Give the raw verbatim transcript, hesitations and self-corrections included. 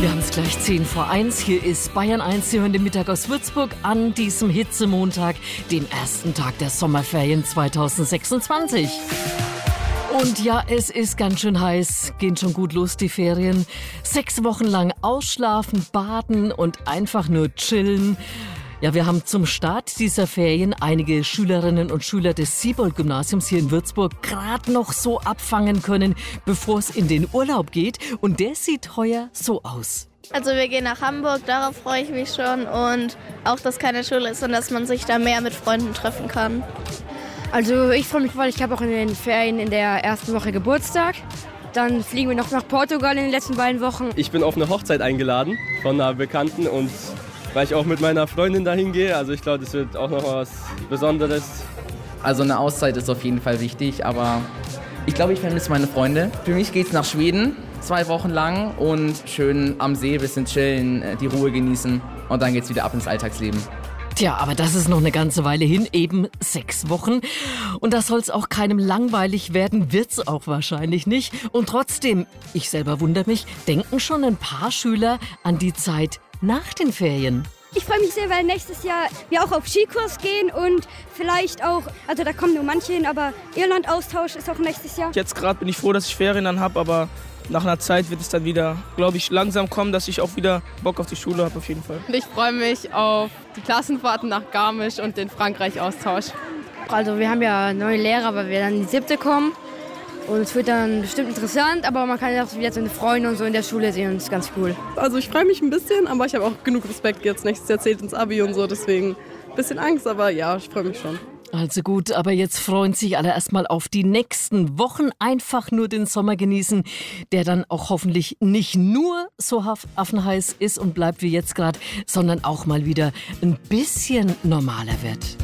Wir haben es gleich zehn vor eins. Hier ist Bayern eins. Sie hören den Mittag aus Würzburg an diesem Hitzemontag, dem ersten Tag der Sommerferien zweitausendsechsundzwanzig. Und ja, es ist ganz schön heiß, gehen schon gut los die Ferien. Sechs Wochen lang ausschlafen, baden und einfach nur chillen. Ja, wir haben zum Start dieser Ferien einige Schülerinnen und Schüler des Siebold-Gymnasiums hier in Würzburg gerade noch so abfangen können, bevor es in den Urlaub geht. Und der sieht heuer so aus. Also wir gehen nach Hamburg, darauf freue ich mich schon. Und auch, dass keine Schule ist und dass man sich da mehr mit Freunden treffen kann. Also ich freue mich voll, ich habe auch in den Ferien in der ersten Woche Geburtstag. Dann fliegen wir noch nach Portugal in den letzten beiden Wochen. Ich bin auf eine Hochzeit eingeladen von einer Bekannten und weil ich auch mit meiner Freundin dahin gehe. Also ich glaube, das wird auch noch was Besonderes. Also eine Auszeit ist auf jeden Fall wichtig, aber ich glaube, ich vermisse meine Freunde. Für mich geht's nach Schweden, zwei Wochen lang und schön am See, bisschen chillen, die Ruhe genießen und dann geht's wieder ab ins Alltagsleben. Tja, aber das ist noch eine ganze Weile hin, eben sechs Wochen. Und da soll es auch keinem langweilig werden, wird's auch wahrscheinlich nicht. Und trotzdem, ich selber wundere mich, denken schon ein paar Schüler an die Zeit nach den Ferien. Ich freue mich sehr, weil nächstes Jahr wir auch auf Skikurs gehen und vielleicht auch, also da kommen nur manche hin, aber Irland-Austausch ist auch nächstes Jahr. Jetzt gerade bin ich froh, dass ich Ferien dann habe, aber nach einer Zeit wird es dann wieder, glaube ich, langsam kommen, dass ich auch wieder Bock auf die Schule habe auf jeden Fall. Ich freue mich auf die Klassenfahrten nach Garmisch und den Frankreich-Austausch. Also wir haben ja neue Lehrer, weil wir dann in die siebte kommen. Und es wird dann bestimmt interessant, aber man kann ja auch wieder seine Freunde und so in der Schule sehen und das ist ganz cool. Also ich freue mich ein bisschen, aber ich habe auch genug Respekt, jetzt nächstes Jahr zählt ins Abi und so, deswegen ein bisschen Angst, aber ja, ich freue mich schon. Also gut, aber jetzt freuen sich alle erstmal auf die nächsten Wochen. Einfach nur den Sommer genießen, der dann auch hoffentlich nicht nur so affenheiß ist und bleibt wie jetzt gerade, sondern auch mal wieder ein bisschen normaler wird.